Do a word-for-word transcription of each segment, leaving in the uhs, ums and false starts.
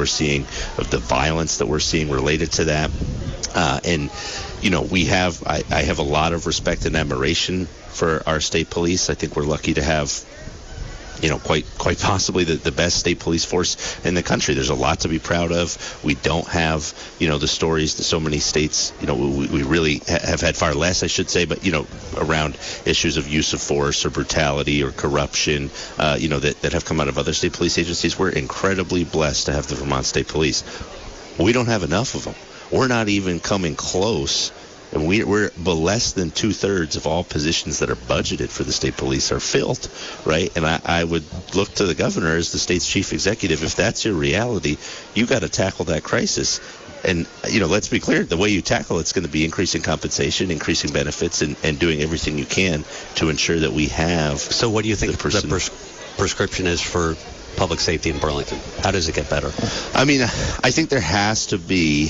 we're seeing, of the violence that we're seeing related to that. Uh, and, you know, we have, I, I have a lot of respect and admiration for our state police. I think we're lucky to have, you know, quite quite possibly the, the best state police force in the country. There's a lot to be proud of. We don't have, you know, the stories that so many states, you know, we, we really ha- have had far less, I should say, but, you know, around issues of use of force or brutality or corruption, uh, you know, that, that have come out of other state police agencies. We're incredibly blessed to have the Vermont State Police. We don't have enough of them. We're not even coming close. And we, we're less than two-thirds of all positions that are budgeted for the state police are filled, right? And I, I would look to the governor as the state's chief executive. If that's your reality, you got to tackle that crisis. And, you know, let's be clear, the way you tackle it's going to be increasing compensation, increasing benefits, and, and doing everything you can to ensure that we have. So what do you think the, person- the pres- prescription is for public safety in Burlington? How does it get better? I mean, I think there has to be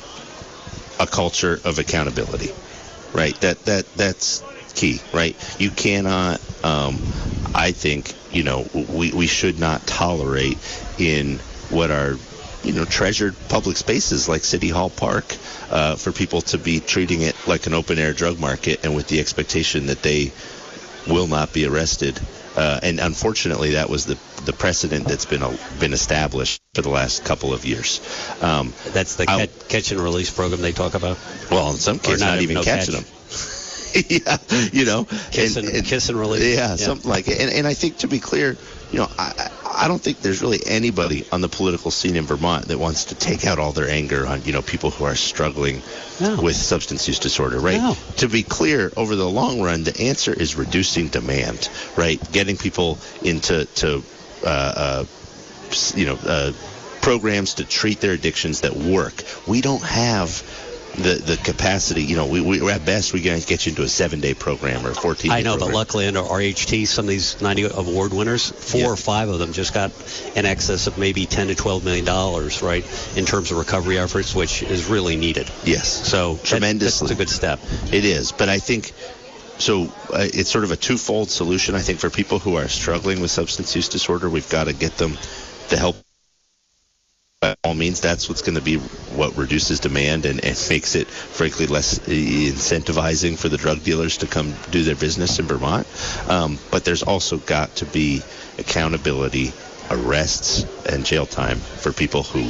a culture of accountability, right? That that that's key, right? You cannot, um, I think, you know, we, we should not tolerate in what are, you know, treasured public spaces like City Hall Park uh, for people to be treating it like an open-air drug market and with the expectation that they will not be arrested. Uh, and unfortunately, that was the the precedent that's been uh, been established for the last couple of years. Um, that's the catch, catch and release program they talk about? Well, in some cases, not, not even no catching catch. them. yeah, you know. Kiss and, and, kiss and release. Yeah, yeah, something like it. And, and I think, to be clear, you know, I, I don't think there's really anybody on the political scene in Vermont that wants to take out all their anger on, you know, people who are struggling no. with substance use disorder, right? No. To be clear, over the long run, the answer is reducing demand, right? Getting people into, to, uh, uh, you know, uh, programs to treat their addictions that work. We don't have the the capacity, you know, we, we at best we can get you into a seven-day program or a fourteen-day I know, program. But luckily under R H T, some of these ninety award winners, four yeah. or five of them just got in excess of maybe ten to twelve million dollars, right, in terms of recovery efforts, which is really needed. Yes. So tremendously. That's a good step. It is, but I think, so uh, it's sort of a twofold solution. I think for people who are struggling with substance use disorder, we've got to get them the help. By all means, that's what's going to be what reduces demand and, and makes it, frankly, less incentivizing for the drug dealers to come do their business in Vermont. Um, but there's also got to be accountability, arrests, and jail time for people who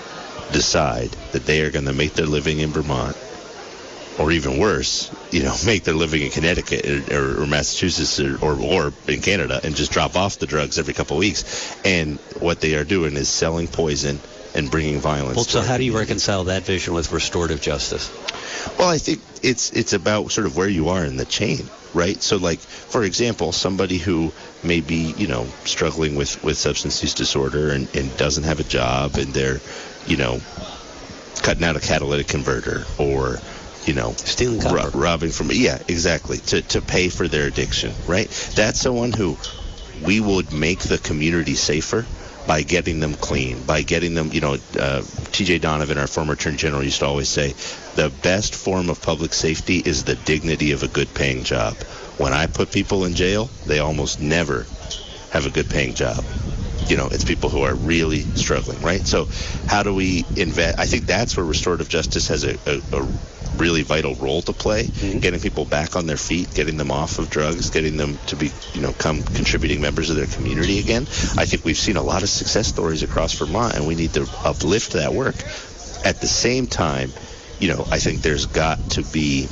decide that they are going to make their living in Vermont, or even worse, you know, make their living in Connecticut or, or Massachusetts or, or, or in Canada and just drop off the drugs every couple of weeks. And what they are doing is selling poison and bringing violence. Well, so how do you reconcile that vision with restorative justice? Well, I think it's it's about sort of where you are in the chain, right? So, like, for example, somebody who may be, you know, struggling with, with substance use disorder and, and doesn't have a job, and they're, you know, cutting out a catalytic converter or, you know, stealing copper. Ro- robbing from, yeah, exactly, to, to pay for their addiction, right? That's someone who we would make the community safer by getting them clean, by getting them, you know, uh, T J Donovan, our former Attorney General, used to always say, the best form of public safety is the dignity of a good-paying job. When I put people in jail, they almost never have a good-paying job. You know, it's people who are really struggling, right? So how do we invest? I think that's where restorative justice has a, a, a really vital role to play, mm-hmm. getting people back on their feet, getting them off of drugs, getting them to be, you know, come contributing members of their community again. I think we've seen a lot of success stories across Vermont, and we need to uplift that work. At the same time, you know, I think there's got to be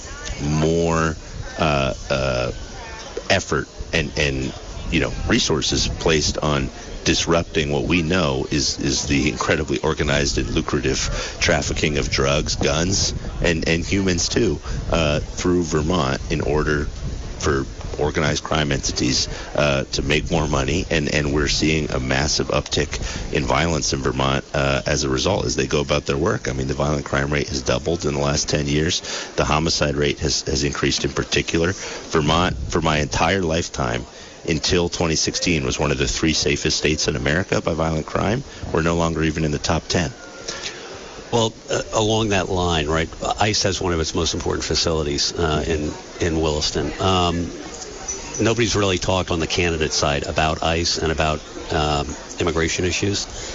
more uh, uh, effort and, and, you know, resources placed on disrupting what we know is, is the incredibly organized and lucrative trafficking of drugs, guns, and, and humans too, uh, through Vermont in order for organized crime entities uh, to make more money. And, and we're seeing a massive uptick in violence in Vermont uh, as a result as they go about their work. I mean, the violent crime rate has doubled in the last ten years. The homicide rate has, has increased in particular. Vermont, for my entire lifetime, until twenty sixteen, was one of the three safest states in America by violent crime. We're no longer even in the top ten. Well, uh, along that line, right, ICE has one of its most important facilities uh, in, in Williston. Um, nobody's really talked on the candidate side about ICE and about um, immigration issues.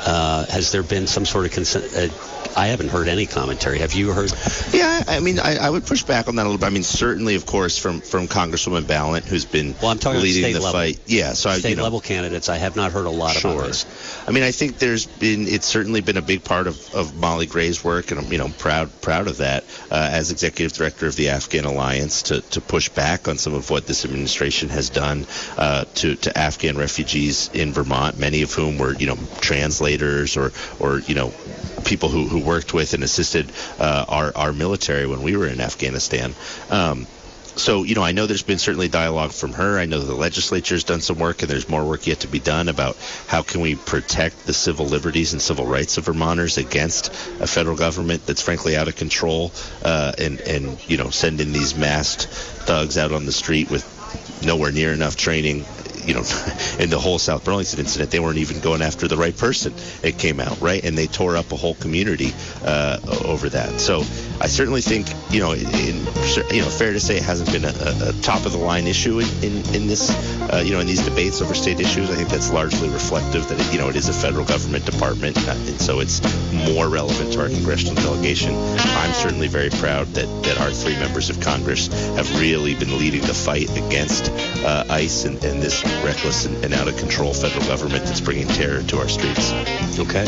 Uh, has there been some sort of consent? Uh, I haven't heard any commentary. Have you heard? Yeah, I mean, I, I would push back on that a little bit. I mean, certainly, of course, from, from Congresswoman Balint, who's been well, I'm talking leading state the level. fight. Yeah, so I, state you know, level candidates. I have not heard a lot sure. about this. I mean, I think there's been it's certainly been a big part of, of Molly Gray's work, and I'm you know proud proud of that uh, as executive director of the Afghan Alliance to, to push back on some of what this administration has done uh, to to Afghan refugees in Vermont, many of whom were you know translators or or you know people who, who worked with and assisted uh, our our military when we were in Afghanistan. Um, So, you know, I know there's been certainly dialogue from her. I know the legislature's done some work, and there's more work yet to be done about how can we protect the civil liberties and civil rights of Vermonters against a federal government that's frankly out of control uh, and, and, you know, sending these masked thugs out on the street with nowhere near enough training. You know, in the whole South Burlington incident, they weren't even going after the right person. It came out, right? And they tore up a whole community uh, over that. So I certainly think, you know, in, you know, fair to say it hasn't been a, a top-of-the-line issue in, in, in this, uh, you know, in these debates over state issues. I think that's largely reflective that, it, you know, it is a federal government department, uh, and so it's more relevant to our congressional delegation. I'm certainly very proud that, that our three members of Congress have really been leading the fight against uh, ICE and, and this reckless and, and out-of-control federal government that's bringing terror to our streets. Okay.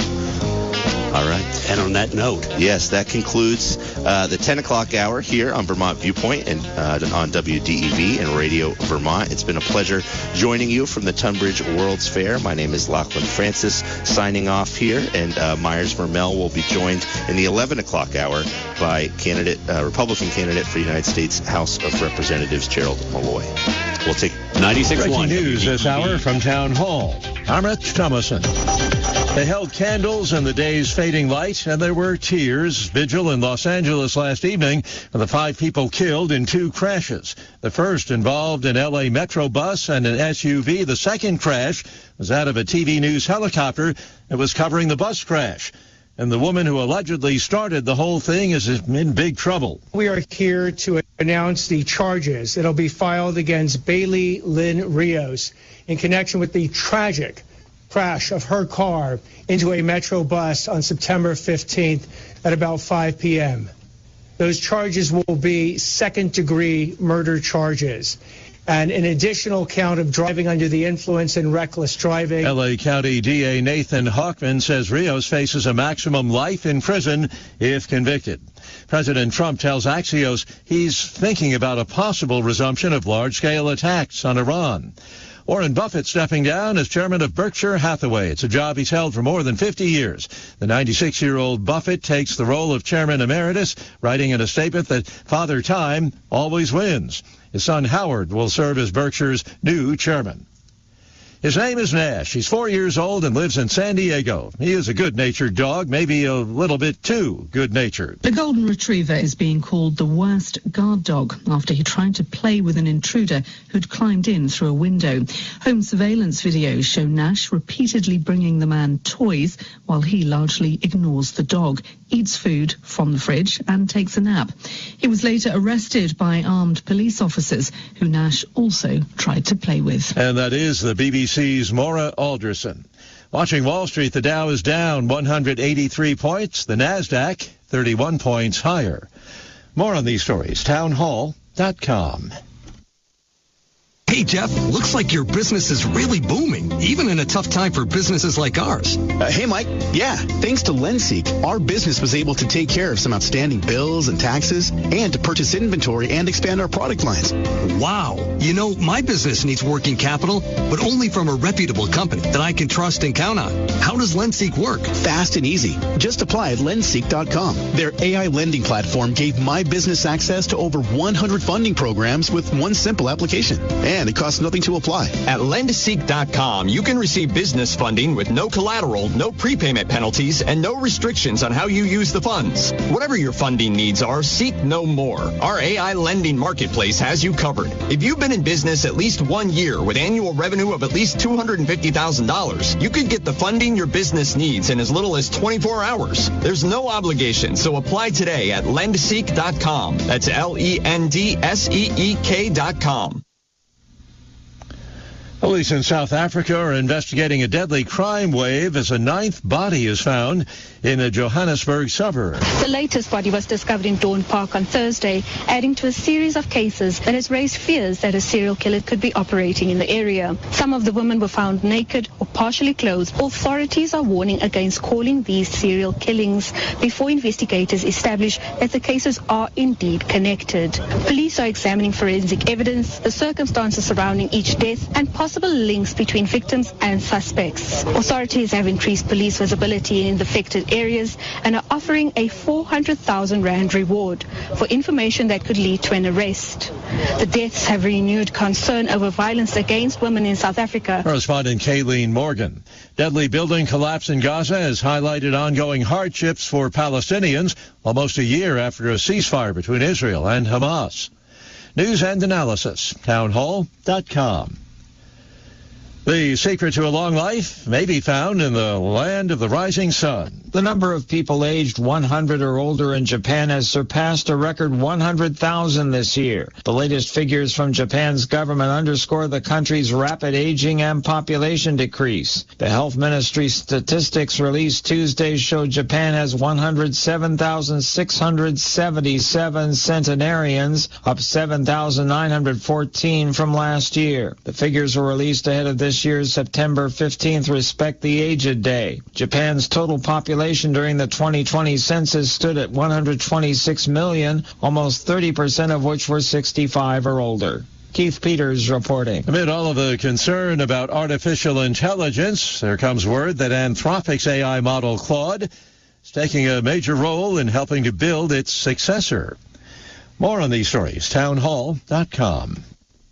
All right. And on that note, yes, that concludes uh, the ten o'clock hour here on Vermont Viewpoint and uh, on W D E V and Radio Vermont. It's been a pleasure joining you from the Tunbridge World's Fair. My name is Lachlan Francis, signing off here, and uh, Myers Mermel will be joined in the eleven o'clock hour by candidate, uh, Republican candidate for United States House of Representatives, Gerald Malloy. We'll take ninety-six point one news this hour from Town Hall. I'm Rich Thomason. They held candles in the day's fading light, and there were tears. Vigil in Los Angeles last evening for the five people killed in two crashes. The first involved an L A Metro bus and an S U V. The second crash was that of a T V News helicopter that was covering the bus crash. And the woman who allegedly started the whole thing is in big trouble. We are here to announce the charges that'll be filed against Bailey Lynn Rios in connection with the tragic crash of her car into a Metro bus on September fifteenth at about five p.m. Those charges will be second-degree murder charges and an additional count of driving under the influence and reckless driving. L A County D A Nathan Hawkman says Rios faces a maximum life in prison if convicted. President Trump tells Axios he's thinking about a possible resumption of large-scale attacks on Iran. Warren Buffett stepping down as chairman of Berkshire Hathaway. It's a job he's held for more than fifty years. The ninety-six-year-old Buffett takes the role of chairman emeritus, writing in a statement that Father Time always wins. His son Howard will serve as Berkshire's new chairman. His name is Nash. He's four years old and lives in San Diego. He is a good-natured dog, maybe a little bit too good-natured. The golden retriever is being called the worst guard dog after he tried to play with an intruder who'd climbed in through a window. Home surveillance videos show Nash repeatedly bringing the man toys while he largely ignores the dog, eats food from the fridge and takes a nap. He was later arrested by armed police officers who Nash also tried to play with. And that is the B B C's Maura Alderson. Watching Wall Street, the Dow is down one hundred eighty-three points, the NASDAQ thirty-one points higher. More on these stories, town hall dot com. Hey, Jeff, looks like your business is really booming, even in a tough time for businesses like ours. Uh, hey, Mike. Yeah, thanks to LendSeek, our business was able to take care of some outstanding bills and taxes and to purchase inventory and expand our product lines. Wow. You know, my business needs working capital, but only from a reputable company that I can trust and count on. How does LendSeek work? Fast and easy. Just apply at lendseek dot com. Their A I lending platform gave my business access to over one hundred funding programs with one simple application. And it costs nothing to apply. At lendseek dot com, you can receive business funding with no collateral, no prepayment penalties, and no restrictions on how you use the funds. Whatever your funding needs are, seek no more. Our A I lending marketplace has you covered. If you've been in business at least one year with annual revenue of at least two hundred fifty thousand dollars, you could get the funding your business needs in as little as twenty-four hours. There's no obligation, so apply today at lendseek dot com. That's L E N D S E E K dot com. Police in South Africa are investigating a deadly crime wave as a ninth body is found in a Johannesburg suburb. The latest body was discovered in Dawn Park on Thursday, adding to a series of cases that has raised fears that a serial killer could be operating in the area. Some of the women were found naked or partially clothed. Authorities are warning against calling these serial killings before investigators establish that the cases are indeed connected. Police are examining forensic evidence, the circumstances surrounding each death, and possible links between victims and suspects. Authorities have increased police visibility in the affected areas and are offering a four hundred thousand rand reward for information that could lead to an arrest. The deaths have renewed concern over violence against women in South Africa. Correspondent Kayleen Morgan. Deadly building collapse in Gaza has highlighted ongoing hardships for Palestinians almost a year after a ceasefire between Israel and Hamas. News and analysis, townhall dot com. The secret to a long life may be found in the land of the rising sun. The number of people aged one hundred or older in Japan has surpassed a record one hundred thousand this year. The latest figures from Japan's government underscore the country's rapid aging and population decrease. The health ministry's statistics released Tuesday showed Japan has one hundred seven thousand six hundred seventy-seven centenarians, up seven thousand nine hundred fourteen from last year. The figures were released ahead of this This year's September fifteenth Respect the Aged Day. Japan's total population during the twenty twenty census stood at one hundred twenty-six million, almost thirty percent of which were sixty-five or older. Keith Peters reporting. Amid all of the concern about artificial intelligence, there comes word that Anthropic's A I model Claude is taking a major role in helping to build its successor. More on these stories, townhall dot com.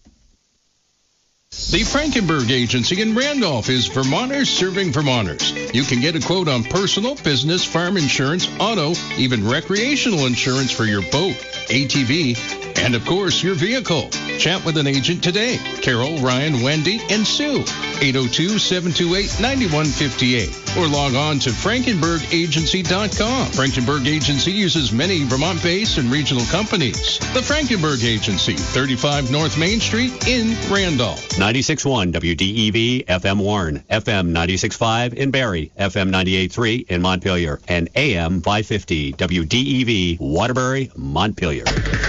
The Frankenberg Agency in Randolph is Vermonters serving Vermonters. You can get a quote on personal, business, farm insurance, auto, even recreational insurance for your boat, A T V, and of course your vehicle. Chat with an agent today. Carol, Ryan, Wendy, and Sue. eight oh two, seven two eight, nine one five eight. Or log on to frankenberg agency dot com. Frankenberg Agency uses many Vermont-based and regional companies. The Frankenberg Agency, thirty-five North Main Street in Randolph. ninety-six point one W D E V F M Warren, F M ninety-six point five in Barrie, F M ninety-eight point three in Montpelier, and A M five fifty W D E V Waterbury, Montpelier.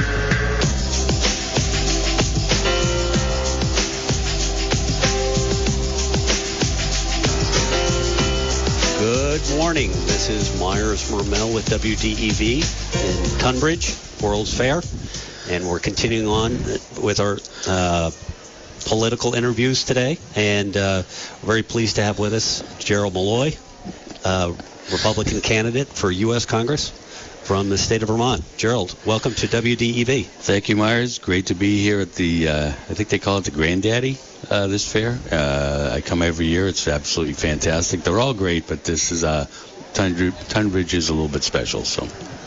Good morning. This is Myers Mermel with W D E V in Tunbridge, World's Fair, and we're continuing on with our uh, political interviews today, and uh, we're very pleased to have with us Gerald Malloy, uh, Republican candidate for U S Congress from the state of Vermont. Gerald, welcome to W D E V. Thank you, Myers. Great to be here at the, uh, I think they call it the Granddaddy, uh, this fair. Uh, I come every year. It's absolutely fantastic. They're all great, but this is, uh, Tunbridge, Tunbridge is a little bit special. So,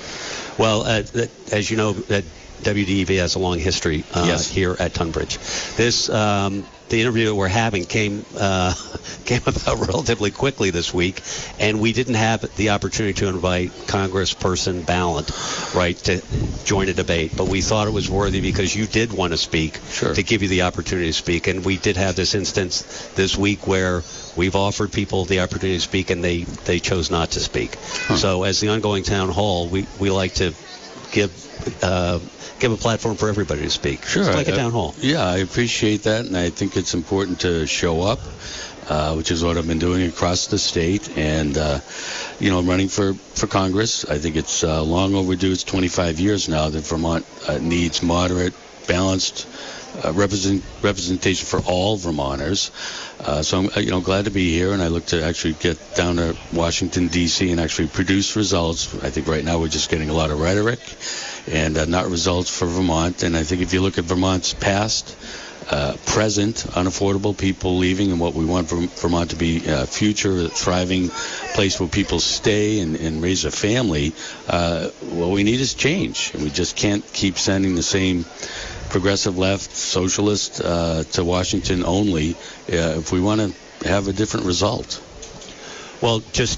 Well, uh, as you know, that W D E V has a long history uh, yes. here at Tunbridge. This, um, the interview that we're having came uh, came about relatively quickly this week, and we didn't have the opportunity to invite Congressperson Ballant, right, to join a debate. But we thought it was worthy because you did want to speak, sure. to give you the opportunity to speak. And we did have this instance this week where we've offered people the opportunity to speak, and they, they chose not to speak. Huh. So as the ongoing town hall, we, we like to give uh, give a platform for everybody to speak. Sure. It's like I, a town hall. Yeah, I appreciate that, and I think it's important to show up, uh, which is what I've been doing across the state, and, uh, you know, running for, for Congress. I think it's uh, long overdue. It's twenty-five years now that Vermont uh, needs moderate, balanced uh, represent, representation for all Vermonters. Uh, so I'm you know glad to be here, and I look to actually get down to Washington, D C and actually produce results. I think right now we're just getting a lot of rhetoric and uh, not results for Vermont. And I think if you look at Vermont's past, uh, present, unaffordable people leaving, and what we want for Vermont to be a future, a thriving place where people stay and, and raise a family, uh, what we need is change. And we just can't keep sending the same progressive left socialist uh, to Washington only uh, if we want to have a different result. Well, just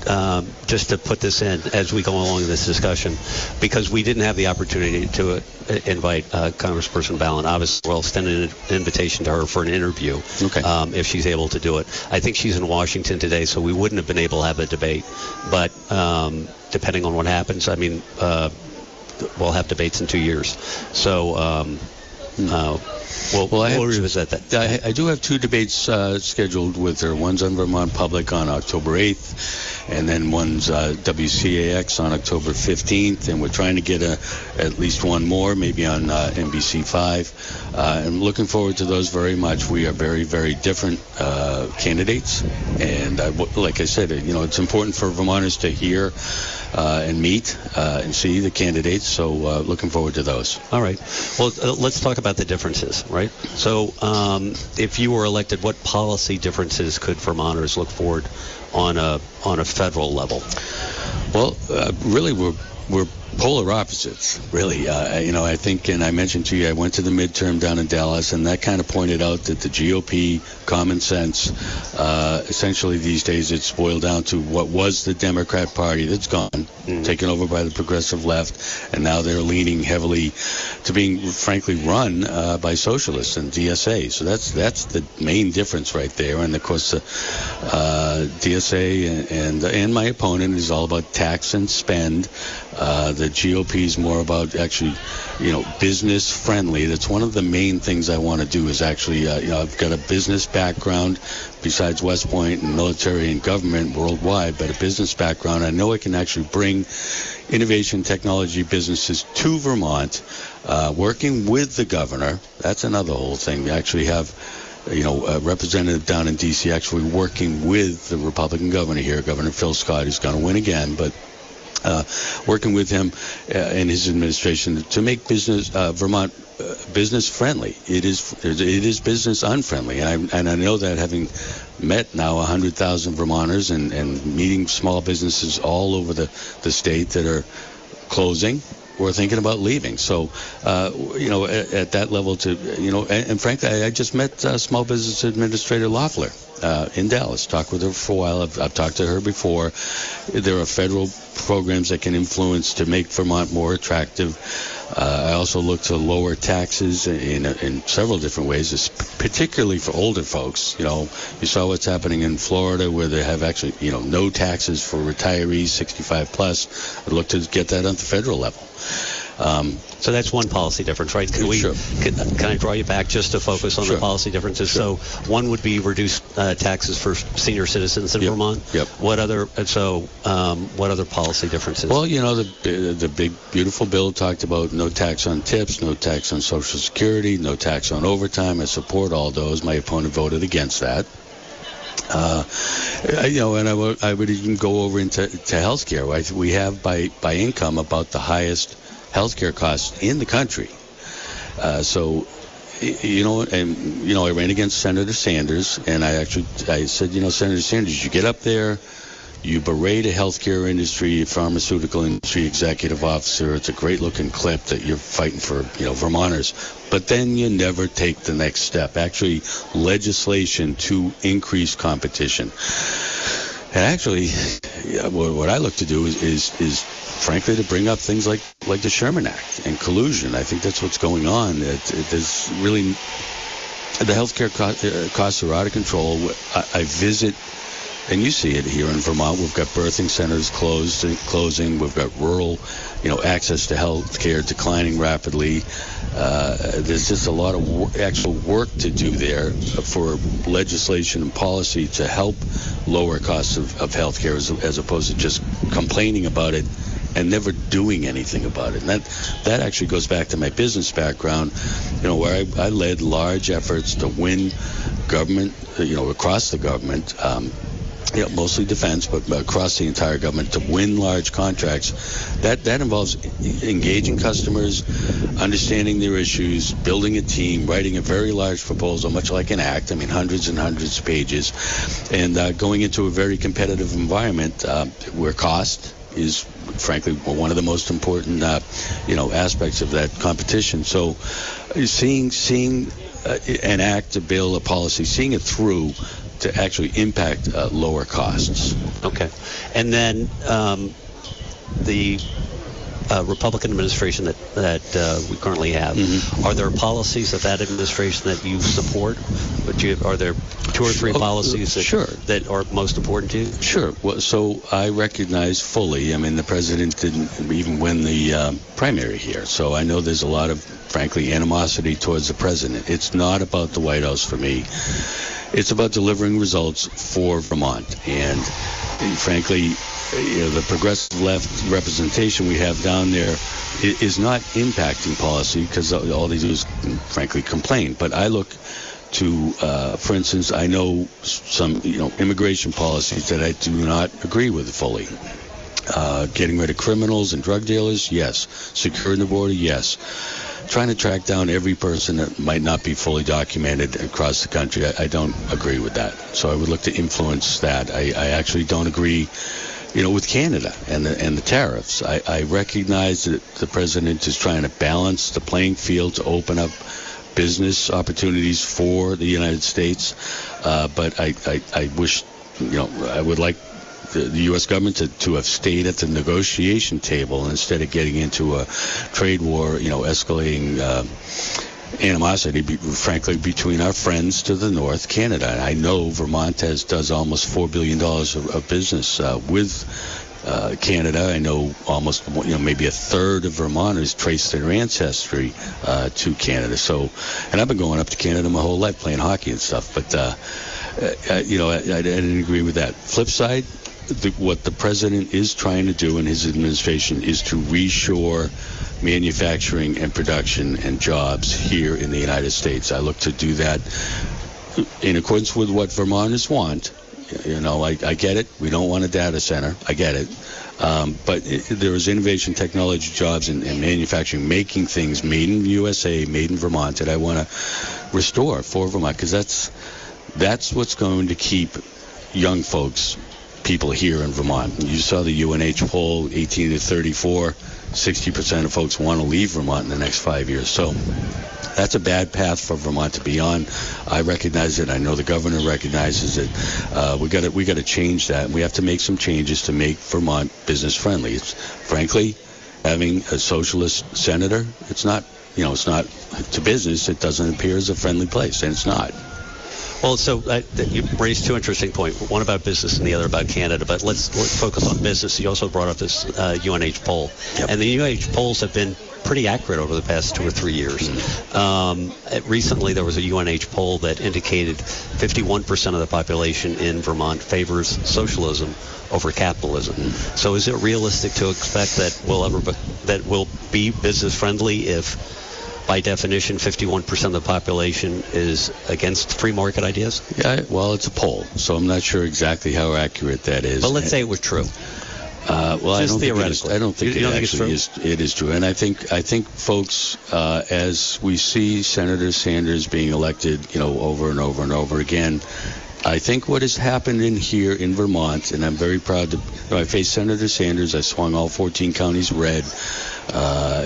um, just to put this in as we go along in this discussion, because we didn't have the opportunity to uh, invite uh, Congressperson Balint. Obviously, we'll extend an invitation to her for an interview okay. um, if she's able to do it. I think she's in Washington today, so we wouldn't have been able to have a debate. But um, depending on what happens, I mean, uh, we'll have debates in two years. So um, uh, we'll, well, I we'll have, revisit that. I, I do have two debates uh, scheduled with her. One's on Vermont Public on October eighth, and then one's uh, W C A X on October fifteenth, and we're trying to get a, at least one more, maybe on uh, N B C five. Uh, I'm looking forward to those very much. We are very, very different uh, candidates, and I, like I said, you know, it's important for Vermonters to hear uh, and meet uh, and see the candidates, so uh, looking forward to those. All right. Well, uh, let's talk about the differences, right? So um, if you were elected, what policy differences could Vermonters look forward on a on a federal level? Well, uh, really, we're we're polar opposites, really. Uh, you know, I think, and I mentioned to you, I went to the midterm down in Dallas, and that kind of pointed out that the G O P, common sense, uh, essentially these days it's boiled down to what was the Democrat Party that's gone, mm-hmm. taken over by the progressive left, and now they're leaning heavily to being, frankly, run uh, by socialists and D S A. So that's that's the main difference right there. And of course, uh, uh, D S A and, and and my opponent is all about tax and spend. Uh, the G O P is more about actually, you know, business friendly. That's one of the main things I want to do is actually, uh, you know, I've got a business background besides West Point and military and government worldwide, but a business background. I know I can actually bring innovation technology businesses to Vermont, uh, working with the governor. That's another whole thing. We actually have, you know, a representative down in D C actually working with the Republican governor here, Governor Phil Scott, who's going to win again, but Uh, working with him uh, and his administration to make business uh, Vermont uh, business friendly. It is it is business unfriendly, and I, and I know that having met now one hundred thousand Vermonters and, and meeting small businesses all over the, the state that are closing or thinking about leaving. So, uh, you know, at, at that level to, you know, and, and frankly, I, I just met uh, Small Business Administrator Loeffler uh, in Dallas. Talked with her for a while. I've, I've talked to her before. There are federal programs that can influence to make Vermont more attractive. Uh, I also look to lower taxes in, in several different ways, particularly for older folks. You know, you saw what's happening in Florida where they have actually, you know, no taxes for retirees sixty-five plus. I'd look to get that on the federal level. Um, so that's one policy difference, right? Can we? Sure. Can, can I draw you back just to focus on sure. the policy differences? Sure. So one would be reduced uh, taxes for senior citizens in yep. Vermont. Yep. What other? So um, what other policy differences? Well, you know, the the big beautiful bill talked about no tax on tips, no tax on Social Security, no tax on overtime. I support all those. My opponent voted against that. Uh, you know, and I, w- I would even go over into to healthcare. Right? We have by by income about the highest healthcare costs in the country. Uh, so, you know, and you know, I ran against Senator Sanders, and I actually I said, you know, Senator Sanders, you get up there, you berate a healthcare industry, pharmaceutical industry executive officer. It's a great looking clip that you're fighting for, you know, Vermonters. But then you never take the next step, actually legislation to increase competition. And actually, yeah, what, what I look to do is, is, is frankly, to bring up things like, like the Sherman Act and collusion. I think that's what's going on. It, it, there's really, the healthcare co- uh, costs are out of control. I, I visit, and you see it here in Vermont. We've got birthing centers closed, closing. We've got rural, you know, access to health care declining rapidly. Uh, there's just a lot of wor- actual work to do there for legislation and policy to help lower costs of, of health care as, as opposed to just complaining about it and never doing anything about it. And that that actually goes back to my business background, you know, where I, I led large efforts to win government, you know, across the government, um, you know, mostly defense, but across the entire government to win large contracts. That that involves engaging customers, understanding their issues, building a team, writing a very large proposal, much like an act. I mean, hundreds and hundreds of pages, and uh, going into a very competitive environment uh, where cost is, frankly, one of the most important, uh, you know, aspects of that competition. So, seeing seeing uh, an act, a bill, a policy, seeing it through to actually impact uh, lower costs. Okay. And then um, the uh, Republican administration that, that uh, we currently have, mm-hmm. are there policies of that administration that you support? But you, are there two or three policies that, sure. that are most important to you? Sure. Well, so I recognize fully, I mean, the president didn't even win the um, primary here. So I know there's a lot of, frankly, animosity towards the president. It's not about the White House for me. It's about delivering results for Vermont. And, and frankly, you know, the progressive left representation we have down there is not impacting policy because all they do is, frankly, complain. But I look to, uh, for instance, I know some, you know, immigration policies that I do not agree with fully. Uh, getting rid of criminals and drug dealers, yes. Securing the border, yes. Trying to track down every person that might not be fully documented across the country, I, I don't agree with that. So I would look to influence that. I, I actually don't agree, you know, with Canada and the, and the tariffs. I, I recognize that the president is trying to balance the playing field to open up business opportunities for the United States, uh, but I, I, I wish, you know, I would like the, the U S government to, to have stayed at the negotiation table instead of getting into a trade war, you know, escalating uh, animosity, be, frankly, between our friends to the north, Canada. And I know Vermont has does almost four billion dollars of, of business uh, with Uh, Canada. I know almost, you know, maybe a third of Vermonters trace their ancestry uh, to Canada. So, and I've been going up to Canada my whole life playing hockey and stuff. But, uh, uh, you know, I, I didn't agree with that. Flip side, the, what the president is trying to do in his administration is to reshore manufacturing and production and jobs here in the United States. I look to do that in accordance with what Vermonters want. You know, I, I get it. We don't want a data center. I get it. Um, but it, there is innovation, technology, jobs, and, and manufacturing, making things made in U S A, made in Vermont, that I want to restore for Vermont, because that's that's what's going to keep young folks, people here in Vermont. You saw the U N H poll, eighteen to thirty-four, sixty percent of folks want to leave Vermont in the next five years. So that's a bad path for Vermont to be on. I recognize it. I know the governor recognizes it. Uh, we got to we got to change that. We have to make some changes to make Vermont business friendly. It's frankly, having a socialist senator, it's not, you know, it's not to business. It doesn't appear as a friendly place, and it's not. Well, so uh, you raised two interesting points, one about business and the other about Canada, but let's, let's focus on business. You also brought up this uh, U N H poll, yep. And the U N H polls have been pretty accurate over the past two or three years. Mm-hmm. Um, recently, there was a U N H poll that indicated fifty-one percent of the population in Vermont favors socialism over capitalism. Mm-hmm. So is it realistic to expect that we'll ever be, that we'll be business friendly if, by definition, fifty-one percent of the population is against free market ideas? Yeah, well, it's a poll, so I'm not sure exactly how accurate that is. But let's say it was true. Uh, well, Just I don't think it is. I don't think you, you it don't actually think is. It is true, and I think I think folks, uh, as we see Senator Sanders being elected, you know, over and over and over again, I think what has happened in here in Vermont, and I'm very proud to, you know, I faced Senator Sanders. I swung all fourteen counties red. Uh,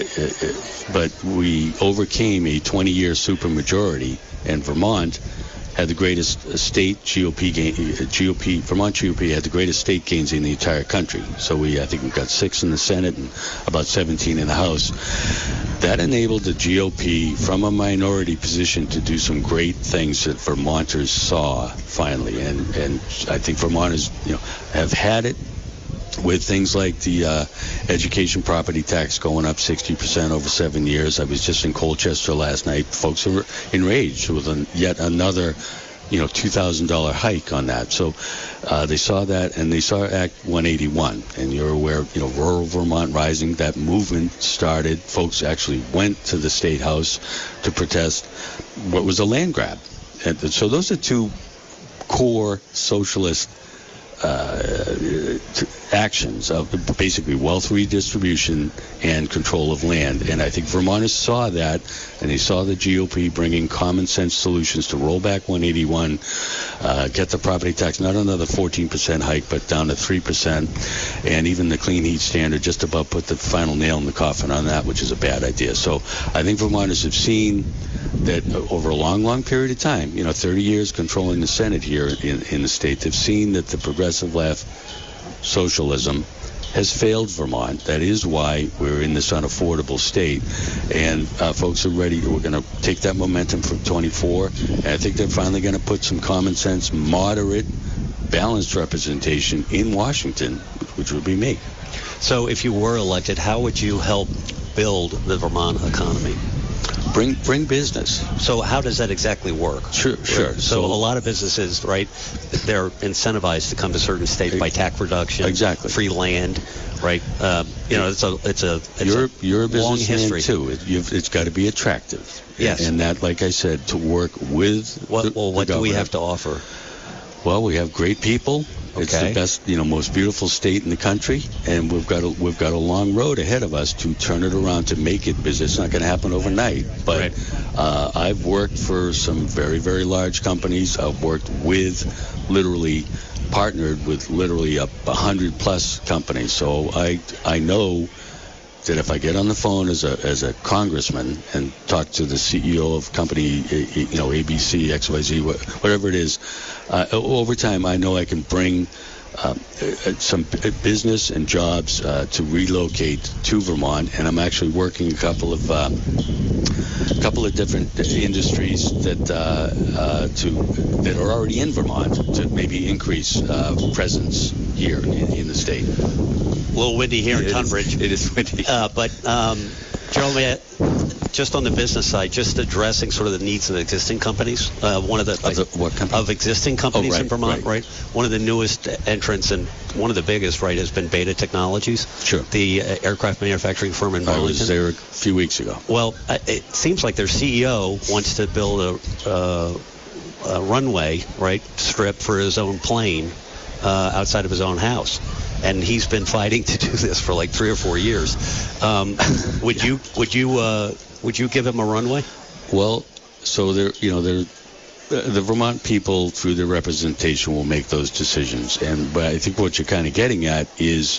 but we overcame a twenty-year supermajority, and Vermont had the greatest state G O P gain. G O P Vermont G O P had the greatest state gains in the entire country. So we, I think, we got six in the Senate and about seventeen in the House. That enabled the G O P from a minority position to do some great things that Vermonters saw finally, and and I think Vermonters, you know, have had it with things like the uh, education property tax going up sixty percent over seven years. I was just in Colchester last night. Folks are enraged with an, yet another, you know, two thousand dollars hike on that. So uh, they saw that, and they saw Act one eighty-one. And you're aware, you know, rural Vermont rising, that movement started. Folks actually went to the State House to protest what was a land grab. And so those are two core socialist Uh, actions of basically wealth redistribution and control of land. And I think Vermonters saw that, and they saw the G O P bringing common sense solutions to roll back one eighty-one, uh, get the property tax, not another fourteen percent hike, but down to three percent, and even the clean heat standard just about put the final nail in the coffin on that, which is a bad idea. So I think Vermonters have seen that over a long, long period of time, you know, thirty years controlling the Senate here in, in the state, they've seen that the progressive left socialism has failed Vermont. That is why we're in this unaffordable state. And uh, folks are ready. We're going to take that momentum from twenty-four. And I think they're finally going to put some common sense, moderate, balanced representation in Washington, which would be me. So if you were elected, how would you help build the Vermont economy? Bring bring business. So how does that exactly work? Sure, sure. So, So- a lot of businesses, right, they're incentivized to come to certain states by tax reduction, Exactly. free land, right? Um, you know, it's a it's a it's You're, a you're a long businessman history. too. It, you've, it's got to be attractive. Yes. And that, like I said, to work with What, the, well, the what do we governor. have to offer? Well, we have great people. It's Okay. the best, you know, most beautiful state in the country, and we've got a, we've got a long road ahead of us to turn it around to make it business. It's not going to happen overnight, but Right. uh, I've worked for some very, very large companies. I've worked with, literally, partnered with literally a, a hundred plus companies. So I I know that if I get on the phone as a as a congressman and talk to the C E O of company, you know, A B C, X Y Z, whatever it is, uh, over time I know I can bring uh, some business and jobs uh, to relocate to Vermont, and I'm actually working a couple of uh, a couple of different industries that uh, uh, to that are already in Vermont to maybe increase uh, presence here in, in the state. A little windy here in It is- Tunbridge. It is windy. Uh, but, um, Jeremy, just on the business side, just addressing sort of the needs of existing companies. Uh, one of the, Of the- what company? of existing companies Oh, right, in Vermont, right. right. One of the newest entrants and one of the biggest, right, has been Beta Technologies. Sure. The uh, aircraft manufacturing firm in I Burlington. was there a few weeks ago. Well, uh, it seems like their C E O wants to build a, uh, a runway, right, strip for his own plane uh, outside of his own house. And he's been fighting to do this for like three or four years. Um, would you would you uh, would you give him a runway? Well, so there, you know, there, the Vermont people through their representation will make those decisions. And but I think what you're kind of getting at is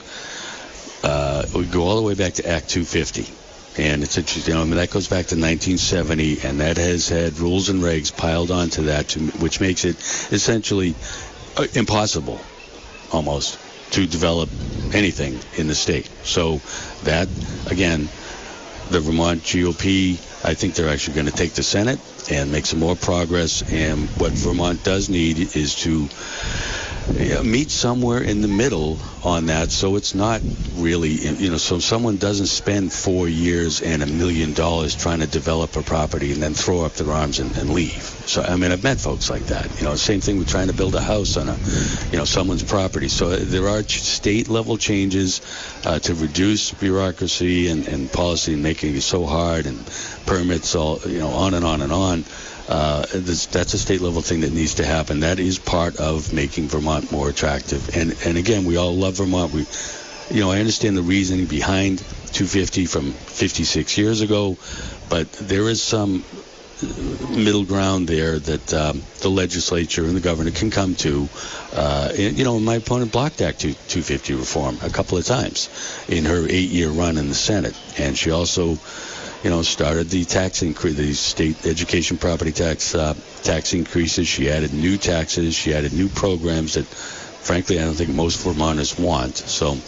uh, we go all the way back to Act two fifty. And it's interesting, you know, I mean, that goes back to nineteen seventy, and that has had rules and regs piled onto that, to, which makes it essentially uh, impossible, almost, to develop anything in the state. So that, again, the Vermont G O P, I think they're actually going to take the Senate and make some more progress. And what Vermont does need is to you know, meet somewhere in the middle on that, so it's not really, you know, so someone doesn't spend four years and a million dollars trying to develop a property and then throw up their arms and, and leave. So, I mean, I've met folks like that. You know, same thing with trying to build a house on a, you know, someone's property. So there are ch- state-level changes uh, to reduce bureaucracy and, and policy and making it so hard, and permits, all, you know, on and on and on. Uh, this, that's a state level thing that needs to happen. That is part of making Vermont more attractive. And and again, we all love Vermont. We, you know, I understand the reasoning behind two fifty from fifty-six years ago, but there is some middle ground there that um, the legislature and the governor can come to. Uh, and, you know, my opponent blocked Act two fifty reform a couple of times in her eight-year run in the Senate, and she also, you know, started the tax increase, the state education property tax uh, tax increases. She added new taxes. She added new programs that, frankly, I don't think most Vermonters want. So uh,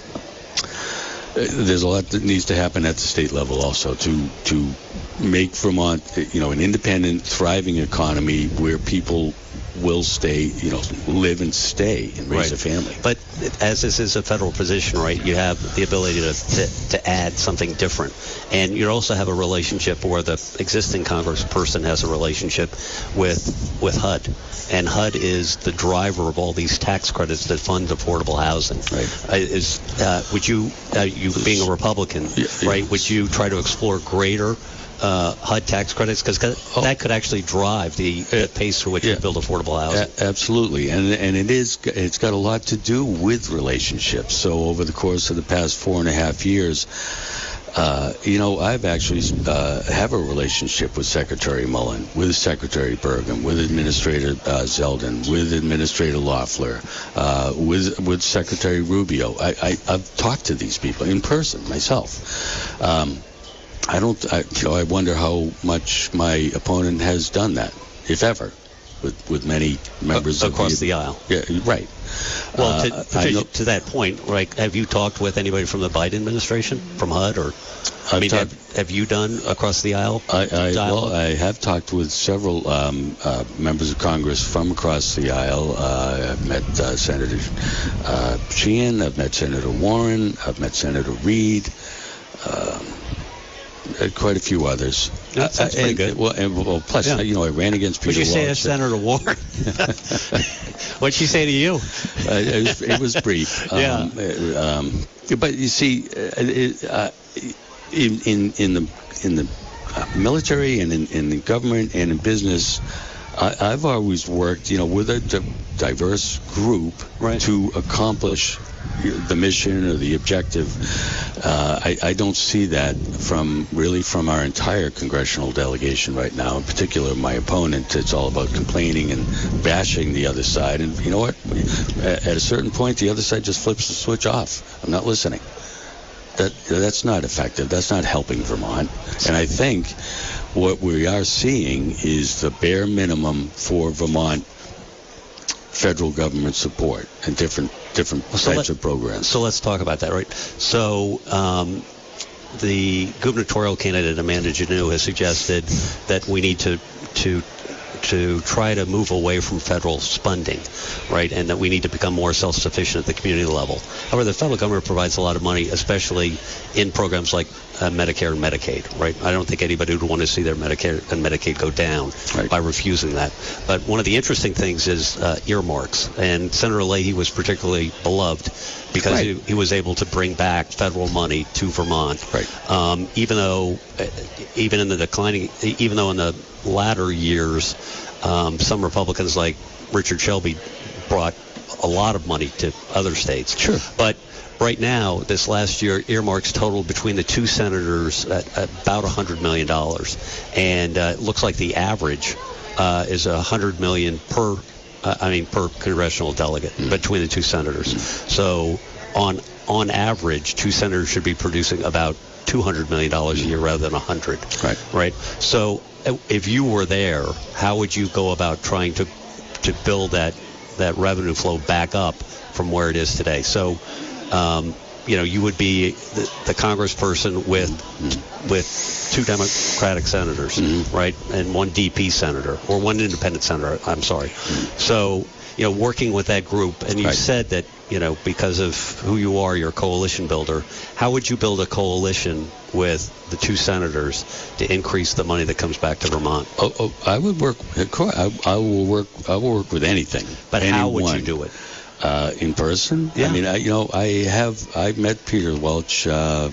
there's a lot that needs to happen at the state level also to to make Vermont, you know, an independent, thriving economy where people will stay, you know, live and stay and raise Right. a family. But as this is a federal position, right, you have the ability to, to, to add something different. And you also have a relationship where the existing congressperson has a relationship with with H U D. And H U D is the driver of all these tax credits that fund affordable housing. Right. Uh, is uh, would you, uh, you being a Republican, Yeah, yeah. right, would you try to explore greater uh, H U D tax credits? Because Oh. that could actually drive the, the pace for which Yeah. you build affordable housing. A- absolutely, and and it is it's got a lot to do with relationships. So over the course of the past four and a half years, uh, you know, I've actually uh, have a relationship with Secretary Mullen, with Secretary Bergen, with Administrator uh, Zeldin, with Administrator Loeffler, uh, with with Secretary Rubio. I, I I've talked to these people in person myself. Um, I don't. I, you know, I wonder how much my opponent has done that, if ever, with with many members uh, of across the, the aisle. Yeah, right. Well, to, uh, Patricia, to that point, right? Have you talked with anybody from the Biden administration, from H U D, or I mean, talked, have, have you done across the aisle? I, I well, I have talked with several um, uh, members of Congress from across the aisle. Uh, I've met uh, Senator uh, Sheehan. I've met Senator Warren. I've met Senator Reid. Uh, quite a few others. That's, that's uh, pretty and, good. Well, and, well plus, yeah. you know, I ran against Peter What'd you say Walsh. to Senator Warren? What'd she say to you? Uh, it, was, it was brief. Um, yeah. Um, but you see, it, uh, in, in in the in the military and in, in the government and in business, I, I've always worked, you know, with a d- diverse group right. to accomplish the mission or the objective. Uh, I, I don't see that from really from our entire congressional delegation right now. In particular, my opponent. It's all about complaining and bashing the other side. And you know what? At a certain point, the other side just flips the switch off. I'm not listening. That that's not effective. That's not helping Vermont. And I think what we are seeing is the bare minimum for Vermont federal government support and different different so types let, of programs. So let's talk about that, right? So um, the gubernatorial candidate Amanda Janot has suggested that we need to to to try to move away from federal funding, right, and that we need to become more self-sufficient at the community level. However, the federal government provides a lot of money, especially in programs like uh, Medicare and Medicaid, right? I don't think anybody would want to see their Medicare and Medicaid go down right. by refusing that. But one of the interesting things is uh, earmarks, and Senator Leahy was particularly beloved because right. he, he was able to bring back federal money to Vermont. Right. Um, even though, even in the declining, even though in the latter years, um, some Republicans like Richard Shelby brought a lot of money to other states. Sure. But right now, this last year, earmarks totaled between the two senators at about one hundred million dollars. And uh, it looks like the average uh, is one hundred million dollars per, uh, I mean, per congressional delegate mm. between the two senators. Mm. So on on average, two senators should be producing about two hundred million dollars a year rather than one hundred. Right. Right. So if you were there, how would you go about trying to to build that that revenue flow back up from where it is today? So, um, you know, you would be the, the congressperson with mm-hmm. with two Democratic senators, mm-hmm. right, and one D P senator or one independent senator. I'm sorry. Mm-hmm. So, you know, working with that group, and you right. said that, you know, because of who you are, you're a coalition builder. How would you build a coalition with the two senators to increase the money that comes back to Vermont? Oh, oh I would work. I, I will work. I will work with anything. But anyone. How would you do it? Uh, in person? Yeah. I mean, I, you know, I have. I met Peter Welch uh,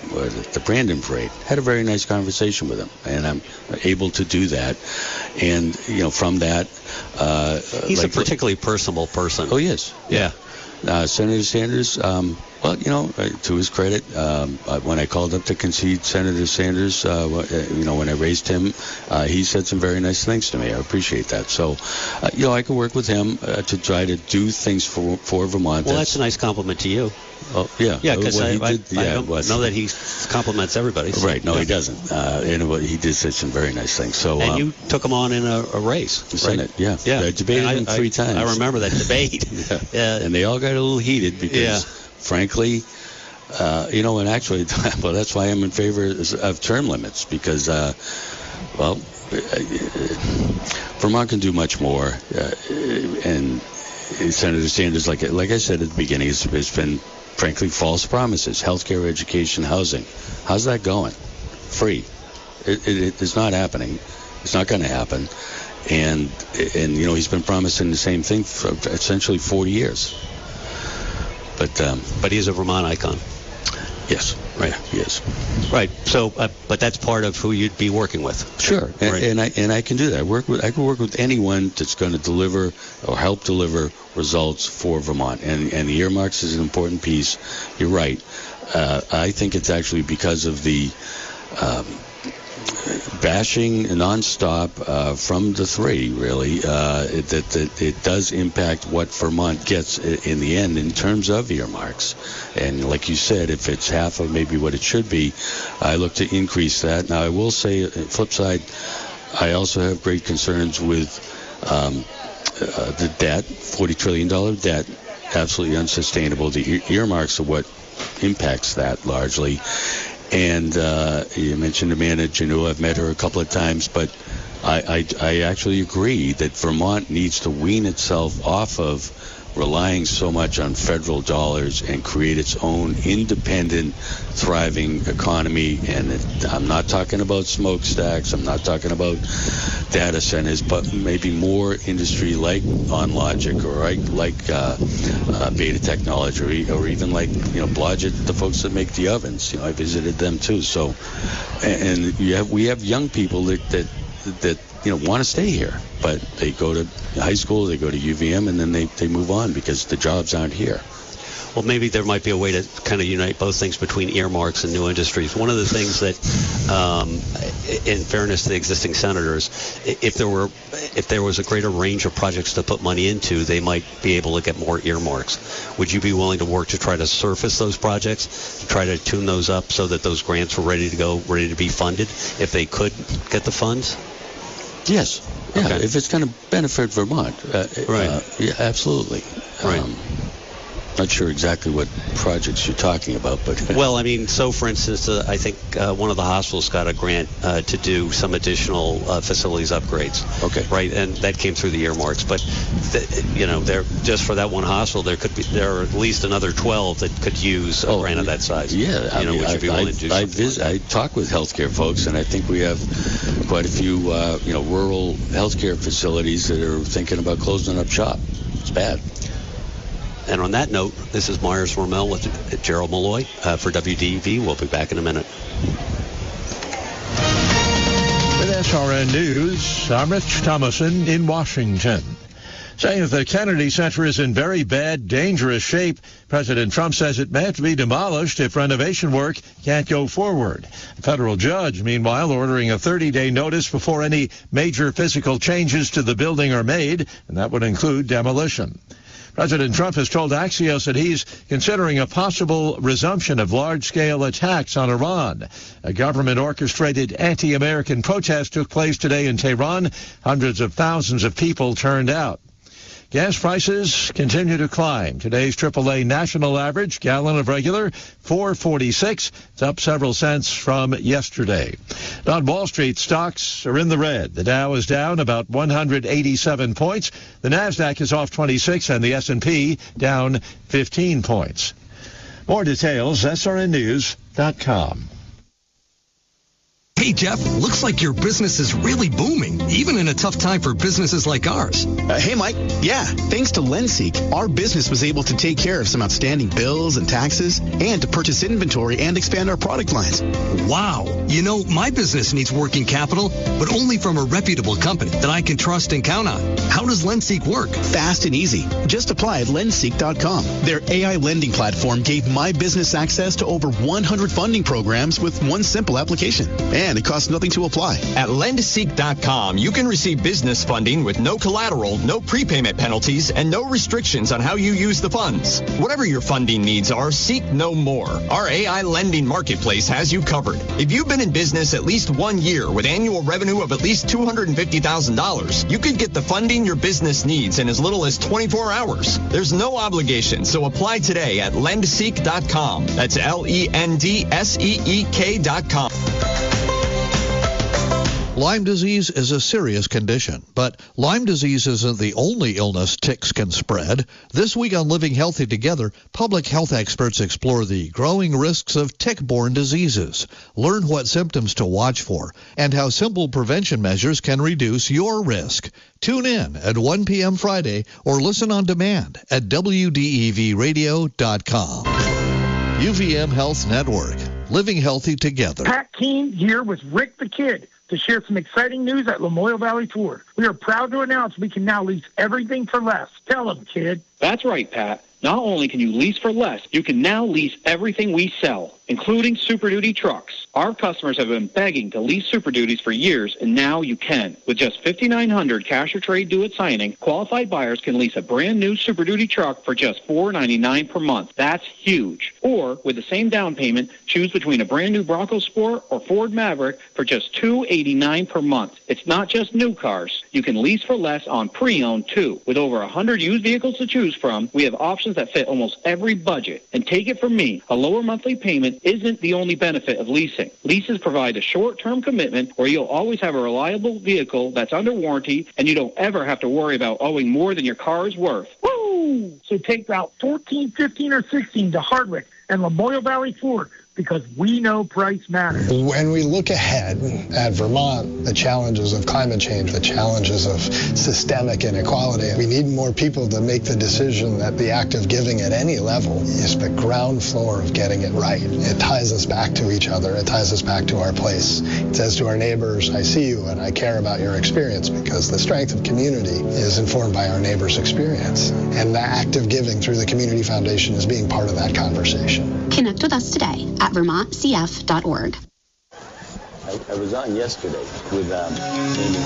at the Brandon Parade. Had a very nice conversation with him, and I'm able to do that. And you know, from that, uh, he's like, a particularly personable person. Oh, yes. Yeah. Uh, Senator Sanders, um, well, you know, uh, to his credit, um, uh, when I called up to concede Senator Sanders, uh, you know, when I raised him, uh, he said some very nice things to me. I appreciate that. So, uh, you know, I can work with him uh, to try to do things for for Vermont. Well, that's, that's a nice compliment to you. Oh, yeah. Yeah, because I, I, did, I yeah, don't was, know that he compliments everybody. So. Right. No, yeah. he doesn't. Uh, and he did say some very nice things. So, and um, you took him on in a, a race. Senate, right? yeah. Yeah. I debated I, him three I, times. I remember that debate. yeah. yeah. And they all got a little heated because, yeah. frankly, uh, you know, and actually, well, that's why I'm in favor of term limits because, uh, well, Vermont can do much more. Uh, and Senator Sanders, like like I said at the beginning, it's, it's been, frankly, false promises. Healthcare, education, housing. How's that going? Free. It, it, it's not happening. It's not going to happen. And, and, you know, he's been promising the same thing for essentially forty years. But um, but he's a Vermont icon. Yes, right. Yes, right. So, uh, but that's part of who you'd be working with. Sure, and, right. and I and I can do that. I work with I can work with anyone that's going to deliver or help deliver results for Vermont. And and the earmarks is an important piece. You're right. Uh, I think it's actually because of the um, bashing nonstop uh, from the three, really, uh, it, that, that it does impact what Vermont gets in the end in terms of earmarks. And like you said, if it's half of maybe what it should be, I look to increase that. Now, I will say, flip side, I also have great concerns with um, uh, the debt, forty trillion dollars debt, absolutely unsustainable. The earmarks are what impacts that largely. And uh, you mentioned Amanda Janot. I've met her a couple of times, but I, I, I actually agree that Vermont needs to wean itself off of relying so much on federal dollars and create its own independent, thriving economy. And it, I'm not talking about smokestacks. I'm not talking about data centers, but maybe more industry like OnLogic or like, like uh, uh, Beta Technology, or, or even like, you know, Blodgett, the folks that make the ovens. You know, I visited them too. So, and, and you have, we have young people that, that, that you know, want to stay here, but they go to high school, they go to U V M, and then they, they move on because the jobs aren't here. Well, maybe there might be a way to kind of unite both things between earmarks and new industries. One of the things that, um, in fairness to the existing senators, if there were, if there was a greater range of projects to put money into, they might be able to get more earmarks. Would you be willing to work to try to surface those projects, to try to tune those up so that those grants were ready to go, ready to be funded, if they could get the funds? Yes. Yeah, okay. If it's going to benefit Vermont. Uh, right. Uh, yeah, absolutely. Right. Um, not sure exactly what projects you're talking about, but... Well, I mean, so, for instance, uh, I think uh, one of the hospitals got a grant uh, to do some additional uh, facilities upgrades. Okay. Right, and that came through the earmarks. But, th- you know, there just for that one hospital, there could be there are at least another twelve that could use a oh, grant of that size. Yeah, you I know, mean, would you I, be willing I, to do I, something visit, like I talk with healthcare folks, and I think we have quite a few, uh, you know, rural healthcare facilities that are thinking about closing up shop. It's bad. And on that note, this is Myers Wormel with Gerald Malloy uh, for W D E V. We'll be back in a minute. With S R N News, I'm Rich Thomason in Washington. Saying that the Kennedy Center is in very bad, dangerous shape, President Trump says it may have to be demolished if renovation work can't go forward. A federal judge, meanwhile, ordering a thirty-day notice before any major physical changes to the building are made, and that would include demolition. President Trump has told Axios that he's considering a possible resumption of large-scale attacks on Iran. A government-orchestrated anti-American protest took place today in Tehran. Hundreds of thousands of people turned out. Gas prices continue to climb. Today's triple A national average gallon of regular, four forty-six. It's up several cents from yesterday. On Wall Street, stocks are in the red. The Dow is down about one hundred eighty-seven points. The Nasdaq is off twenty-six, and the S and P down fifteen points. More details, S R N news dot com. Hey, Jeff, looks like your business is really booming, even in a tough time for businesses like ours. Uh, hey, Mike. Yeah, thanks to LendSeek, our business was able to take care of some outstanding bills and taxes and to purchase inventory and expand our product lines. Wow. You know, my business needs working capital, but only from a reputable company that I can trust and count on. How does LendSeek work? Fast and easy. Just apply at lendseek dot com. Their A I lending platform gave my business access to over one hundred funding programs with one simple application. And And it costs nothing to apply. At lendseek dot com, you can receive business funding with no collateral, no prepayment penalties, and no restrictions on how you use the funds. Whatever your funding needs are, seek no more. Our A I lending marketplace has you covered. If you've been in business at least one year with annual revenue of at least two hundred fifty thousand dollars, you could get the funding your business needs in as little as twenty-four hours. There's no obligation, so apply today at lendseek dot com. That's L E N D S E E K dot com. Lyme disease is a serious condition, but Lyme disease isn't the only illness ticks can spread. This week on Living Healthy Together, public health experts explore the growing risks of tick-borne diseases. Learn what symptoms to watch for and how simple prevention measures can reduce your risk. Tune in at one p.m. Friday or listen on demand at W D E V radio dot com. U V M Health Network. Living Healthy Together. Pat Keene here with Rick the Kid to share some exciting news at Lamoille Valley Ford. We are proud to announce we can now lease everything for less. Tell them, kid. That's right, Pat. Not only can you lease for less, you can now lease everything we sell. including Super Duty trucks. Our customers have been begging to lease Super Duties for years, and now you can. With just five thousand nine hundred dollars cash or trade due at signing, qualified buyers can lease a brand new Super Duty truck for just four dollars and ninety-nine cents per month. That's huge. Or, with the same down payment, choose between a brand new Bronco Sport or Ford Maverick for just two dollars and eighty-nine cents per month. It's not just new cars. You can lease for less on pre-owned, too. With over one hundred used vehicles to choose from, we have options that fit almost every budget. And take it from me, a lower monthly payment isn't the only benefit of leasing. Leases provide a short-term commitment where you'll always have a reliable vehicle that's under warranty, and you don't ever have to worry about owing more than your car is worth. Woo! So take Route fourteen, fifteen, or sixteen to Hardwick and Lamoille Valley Ford, because we know price matters. When we look ahead at Vermont, the challenges of climate change, the challenges of systemic inequality, we need more people to make the decision that the act of giving at any level is the ground floor of getting it right. It ties us back to each other. It ties us back to our place. It says to our neighbors, I see you and I care about your experience, because the strength of community is informed by our neighbors' experience. And the act of giving through the Community Foundation is being part of that conversation. Connect with us today at vermont c f dot org. I, I was on yesterday with um, Amy